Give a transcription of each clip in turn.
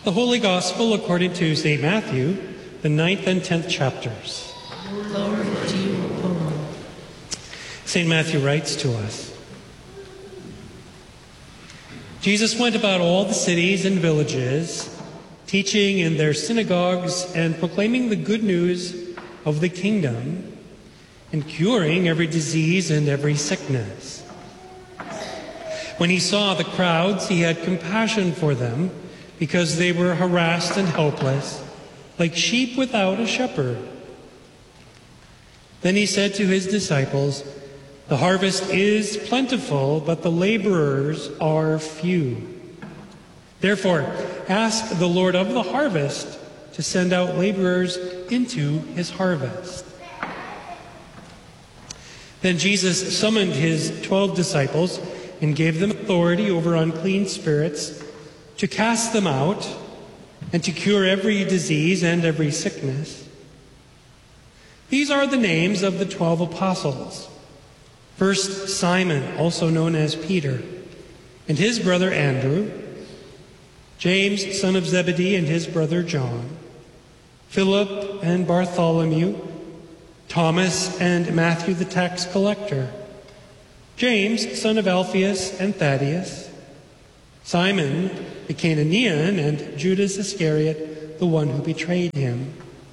The Holy Gospel according to St. Matthew, the 9th and 10th chapters. Glory to you, O Lord. St. Matthew writes to us, Jesus went about all the cities and villages, teaching in their synagogues and proclaiming the good news of the kingdom, and curing every disease and every sickness. When he saw the crowds, he had compassion for them, because they were harassed and helpless, like sheep without a shepherd. Then he said to his disciples, "The harvest is plentiful, but the laborers are few. Therefore, ask the Lord of the harvest to send out laborers into his harvest." Then Jesus summoned his 12 disciples and gave them authority over unclean spirits, to cast them out, and to cure every disease and every sickness. These are the names of the 12 apostles. First, Simon, also known as Peter, and his brother Andrew, James, son of Zebedee, and his brother John, Philip and Bartholomew, Thomas and Matthew the tax collector, James, son of Alphaeus and Thaddeus, Simon the Canaanian, and Judas Iscariot, the one who betrayed him.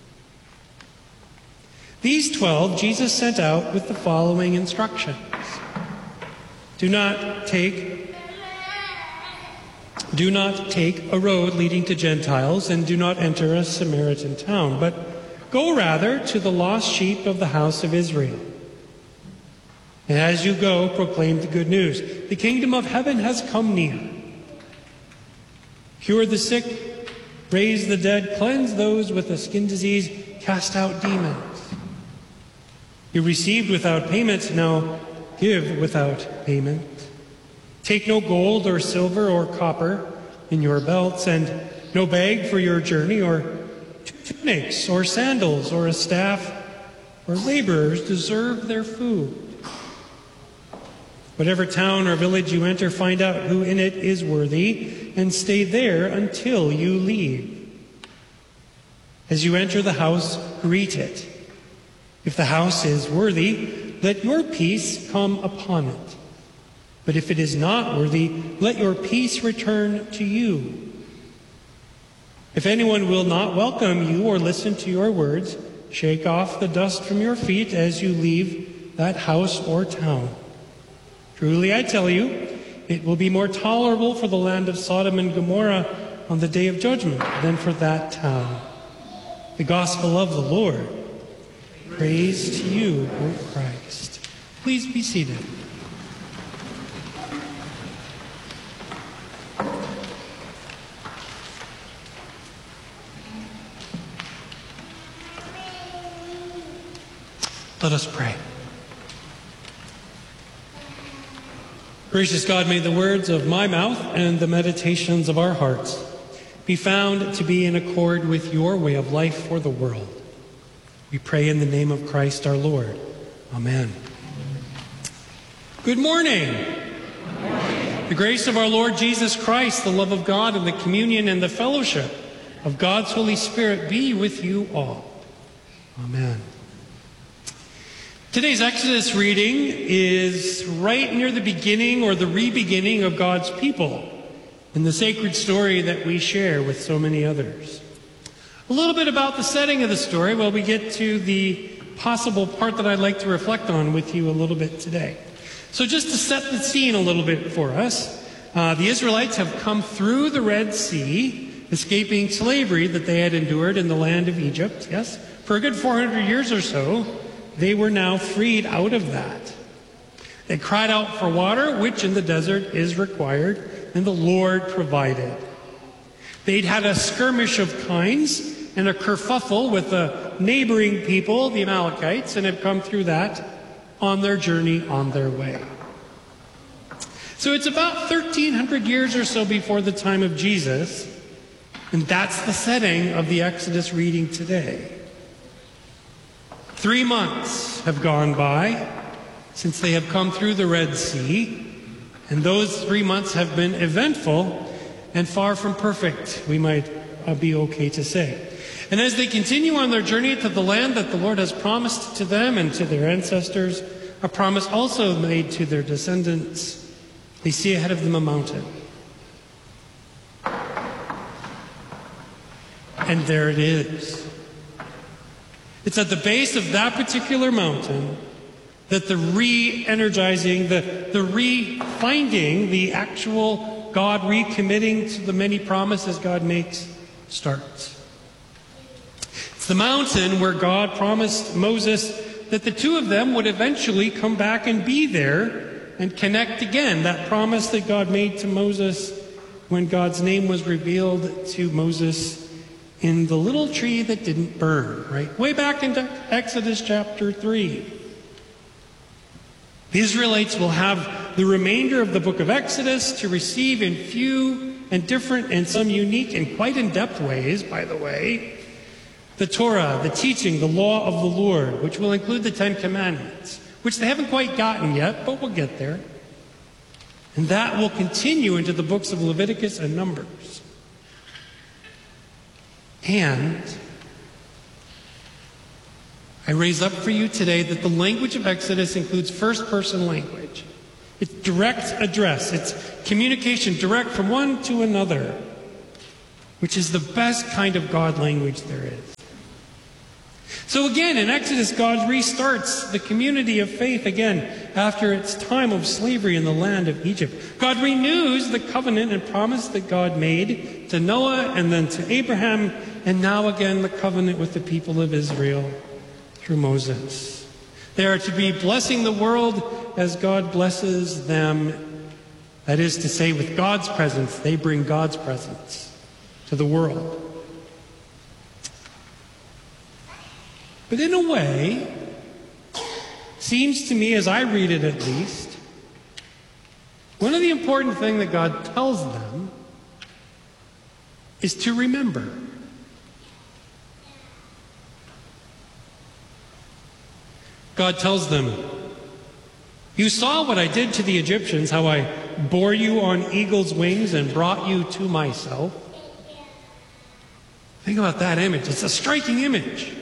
These 12 Jesus sent out with the following instructions. Do not take a road leading to Gentiles, and do not enter a Samaritan town, but go rather to the lost sheep of the house of Israel. And as you go, proclaim the good news. The kingdom of heaven has come near. Cure the sick, raise the dead, cleanse those with a skin disease, cast out demons. You received without payment, now give without payment. Take no gold or silver or copper in your belts, and no bag for your journey, or tunics or sandals or a staff, for laborers deserve their food. Whatever town or village you enter, find out who in it is worthy, and stay there until you leave. As you enter the house, greet it. If the house is worthy, let your peace come upon it. But if it is not worthy, let your peace return to you. If anyone will not welcome you or listen to your words, shake off the dust from your feet as you leave that house or town. Truly, I tell you, it will be more tolerable for the land of Sodom and Gomorrah on the day of judgment than for that town. The gospel of the Lord. Praise to you, O Christ. Please be seated. Let us pray. Gracious God, may the words of my mouth and the meditations of our hearts be found to be in accord with your way of life for the world. We pray in the name of Christ our Lord. Amen. Good morning. Good morning. The grace of our Lord Jesus Christ, the love of God, and the communion and the fellowship of God's Holy Spirit be with you all. Amen. Today's Exodus reading is right near the beginning or the re-beginning of God's people in the sacred story that we share with so many others. A little bit about the setting of the story while we get to the possible part that I'd like to reflect on with you a little bit today. So just to set the scene a little bit for us, the Israelites have come through the Red Sea, escaping slavery that they had endured in the land of Egypt. Yes, for a good 400 years or so, they were now freed out of that. They cried out for water, which in the desert is required, and the Lord provided. They'd had a skirmish of kinds and a kerfuffle with the neighboring people, the Amalekites, and have come through that on their journey on their way. So it's about 1,300 years or so before the time of Jesus, and that's the setting of the Exodus reading today. 3 months have gone by since they have come through the Red Sea, and those 3 months have been eventful and far from perfect, we might be okay to say. And as they continue on their journey to the land that the Lord has promised to them and to their ancestors, a promise also made to their descendants, they see ahead of them a mountain. And there it is. It's at the base of that particular mountain that the re-energizing, the re-finding, the actual God recommitting to the many promises God makes starts. It's the mountain where God promised Moses that the two of them would eventually come back and be there and connect again. That promise that God made to Moses when God's name was revealed to Moses in the little tree that didn't burn, right? Way back into Exodus chapter 3. The Israelites will have the remainder of the book of Exodus to receive in few and different and some unique and quite in-depth ways, by the way, the Torah, the teaching, the law of the Lord, which will include the Ten Commandments, which they haven't quite gotten yet, but we'll get there. And that will continue into the books of Leviticus and Numbers. And I raise up for you today that the language of Exodus includes first-person language. It's direct address. It's communication direct from one to another, which is the best kind of God language there is. So again, in Exodus, God restarts the community of faith again after its time of slavery in the land of Egypt. God renews the covenant and promise that God made to Noah and then to Abraham, and now again the covenant with the people of Israel through Moses. They are to be blessing the world as God blesses them. That is to say, with God's presence, they bring God's presence to the world. But in a way, seems to me, as I read it at least, one of the important things that God tells them is to remember. God tells them, "You saw what I did to the Egyptians, how I bore you on eagle's wings and brought you to myself." Think about that image. It's a striking image.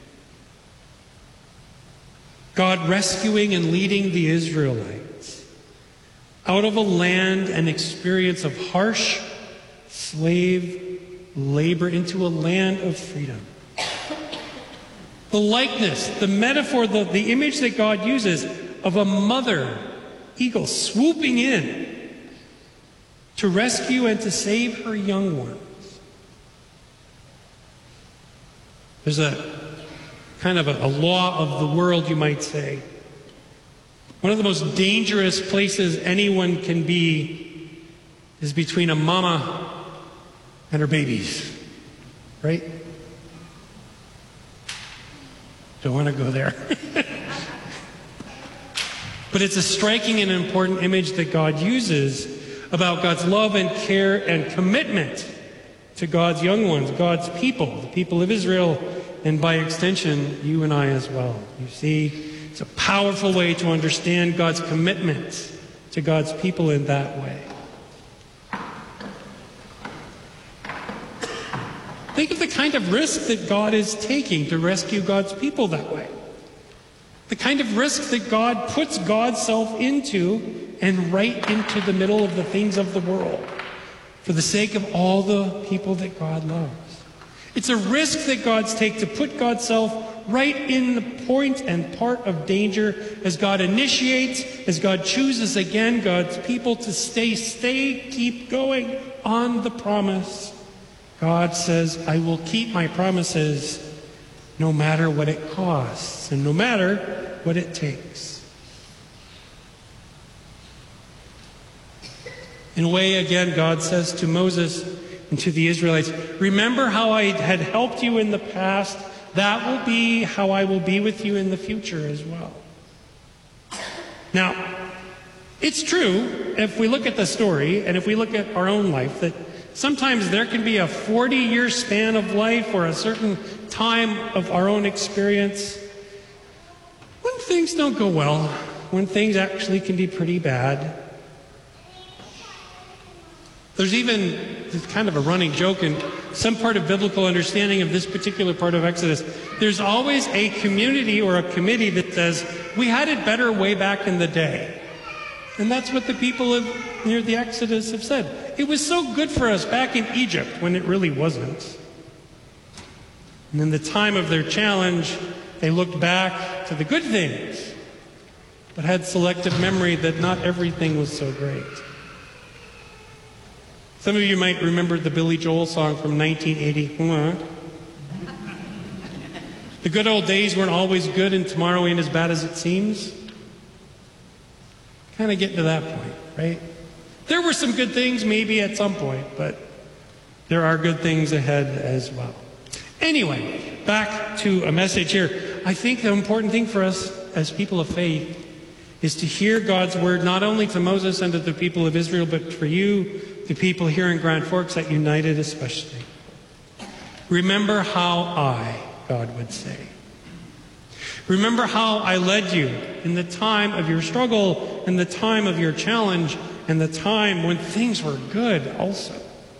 God rescuing and leading the Israelites out of a land and experience of harsh slave labor into a land of freedom. The likeness, the metaphor, the image that God uses of a mother eagle swooping in to rescue and to save her young ones. There's a kind of a law of the world, you might say. One of the most dangerous places anyone can be is between a mama and her babies, right? Don't want to go there. But it's a striking and important image that God uses about God's love and care and commitment to God's young ones, God's people, the people of Israel, and by extension, you and I as well. You see, it's a powerful way to understand God's commitment to God's people in that way. Think of the kind of risk that God is taking to rescue God's people that way. The kind of risk that God puts God's self into and right into the middle of the things of the world for the sake of all the people that God loves. It's a risk that God's take to put God's self right in the point and part of danger as God initiates, as God chooses again God's people to keep going on the promise. God says, "I will keep my promises no matter what it costs and no matter what it takes." In a way, again, God says to Moses and to the Israelites, "Remember how I had helped you in the past? That will be how I will be with you in the future as well." Now, it's true, if we look at the story and if we look at our own life, that sometimes there can be a 40-year span of life or a certain time of our own experience when things don't go well, when things actually can be pretty bad. There's even it's kind of a running joke in some part of biblical understanding of this particular part of Exodus. There's always a community or a committee that says, we had it better way back in the day. And that's what the people of near the Exodus have said. It was so good for us back in Egypt when it really wasn't. And in the time of their challenge, they looked back to the good things, but had selective memory that not everything was so great. Some of you might remember the Billy Joel song from 1980. The good old days weren't always good, and tomorrow ain't as bad as it seems. Kind of getting to that point, right? There were some good things maybe at some point, but there are good things ahead as well. Anyway, back to a message here. I think the important thing for us as people of faith is to hear God's word not only to Moses and to the people of Israel, but for you, the people here in Grand Forks at United especially. Remember how God would say. Remember how I led you in the time of your struggle, in the time of your challenge, and the time when things were good also.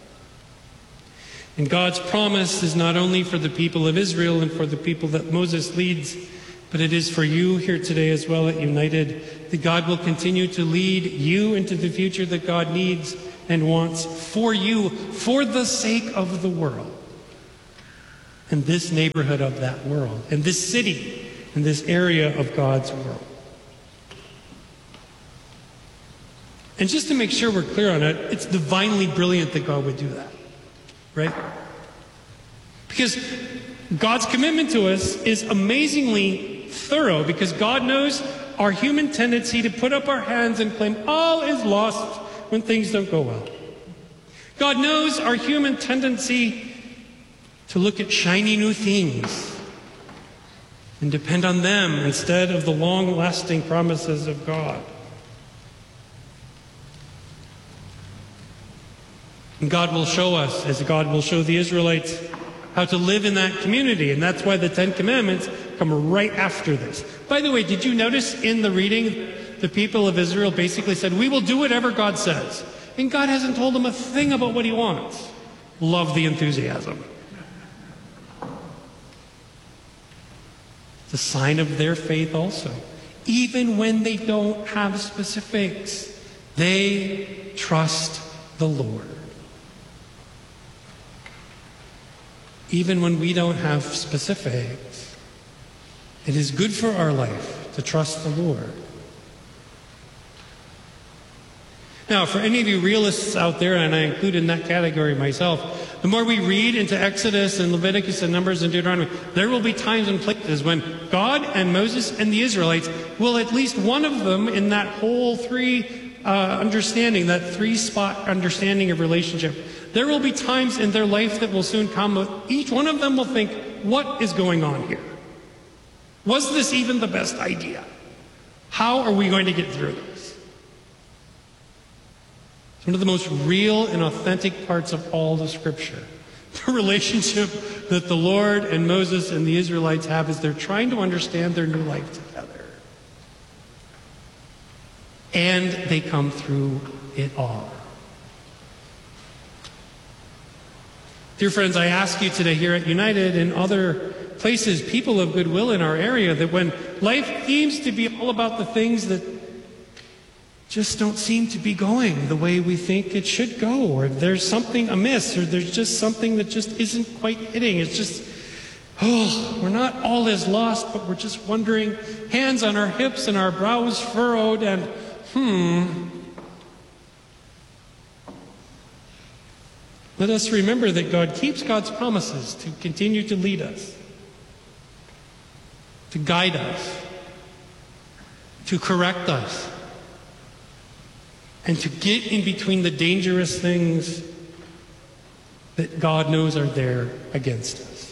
And God's promise is not only for the people of Israel and for the people that Moses leads, but it is for you here today as well at United, that God will continue to lead you into the future that God needs and wants for you, for the sake of the world, and this neighborhood of that world, and this city, and this area of God's world. And just to make sure we're clear on it, it's divinely brilliant that God would do that, right? Because God's commitment to us is amazingly thorough, because God knows our human tendency to put up our hands and claim all is lost when things don't go well. God knows our human tendency to look at shiny new things and depend on them instead of the long-lasting promises of God. And God will show us, as God will show the Israelites, how to live in that community. And that's why the Ten Commandments come right after this. By the way, did you notice in the reading, the people of Israel basically said, we will do whatever God says. And God hasn't told them a thing about what he wants. Love the enthusiasm. It's a sign of their faith also. Even when they don't have specifics, they trust the Lord. Even when we don't have specifics, it is good for our life to trust the Lord. Now, for any of you realists out there, and I include in that category myself, the more we read into Exodus and Leviticus and Numbers and Deuteronomy, there will be times and places when God and Moses and the Israelites will, at least one of them in that whole understanding, that three-spot understanding of relationship, there will be times in their life that will soon come when each one of them will think, what is going on here? Was this even the best idea? How are we going to get through this? It's one of the most real and authentic parts of all the Scripture. The relationship that the Lord and Moses and the Israelites have as they're trying to understand their new life together. And they come through it all. Dear friends, I ask you today here at United and other places, people of goodwill in our area, that when life seems to be all about the things that just don't seem to be going the way we think it should go, or there's something amiss, or there's just something that just isn't quite hitting. It's just, we're not all as lost, but we're just wondering, hands on our hips and our brows furrowed, and let us remember that God keeps God's promises to continue to lead us, to guide us, to correct us, and to get in between the dangerous things that God knows are there against us.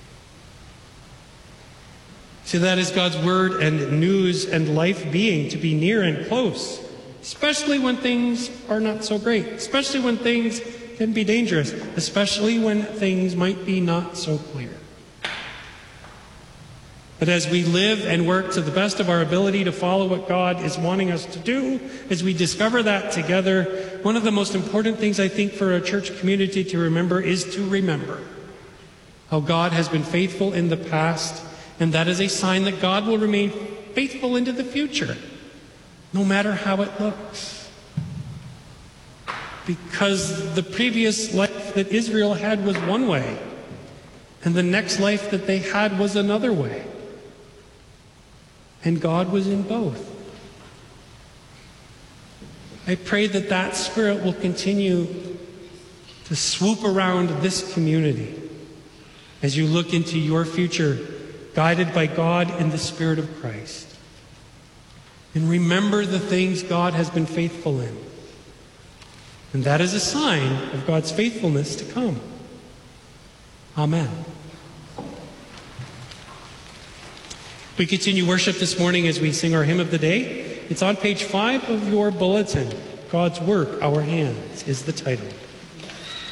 So that is God's word and news and life being, to be near and close, especially when things are not so great, especially when things can be dangerous, especially when things might be not so clear. But as we live and work to the best of our ability to follow what God is wanting us to do, as we discover that together, one of the most important things I think for a church community to remember is to remember how God has been faithful in the past, and that is a sign that God will remain faithful into the future, no matter how it looks. Because the previous life that Israel had was one way, and the next life that they had was another way. And God was in both. I pray that that spirit will continue to swoop around this community as you look into your future, guided by God and the Spirit of Christ. And remember the things God has been faithful in. And that is a sign of God's faithfulness to come. Amen. We continue worship this morning as we sing our hymn of the day. It's on page 5 of your bulletin. God's Work, Our Hands is the title.